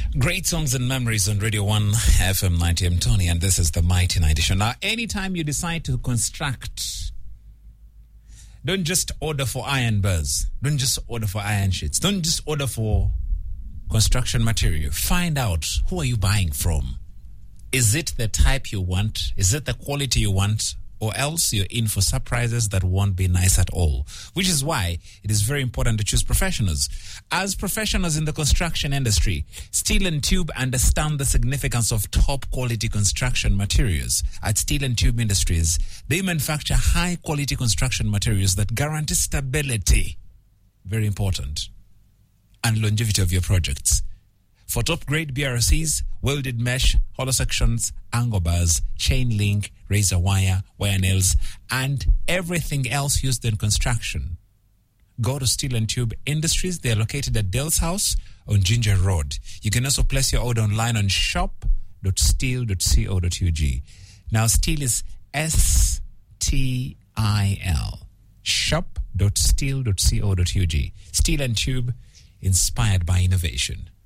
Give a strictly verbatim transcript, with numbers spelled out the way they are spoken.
Great songs and memories on Radio one F M ninety. I'm Tony, and this is the Mighty ninety Show. Now, anytime you decide to construct, don't just order for iron bars. Don't just order for iron sheets. Don't just order for construction material. Find out, who are you buying from? Is it the type you want? Is it the quality you want? Or else you're in for surprises that won't be nice at all. Which is why it is very important to choose professionals. As professionals in the construction industry, Steel and Tube understand the significance of top quality construction materials. At Steel and Tube Industries, they manufacture high quality construction materials that guarantee stability, very important, and longevity of your projects. For top-grade B R Cs, welded mesh, hollow sections, angle bars, chain link, razor wire, wire nails, and everything else used in construction, go to Steel and Tube Industries. They are located at Dale's House on Ginger Road. You can also place your order online on shop dot steel dot co dot u g. Now, Steel is S T I L. shop dot steel dot co dot u g. Steel and Tube, inspired by innovation.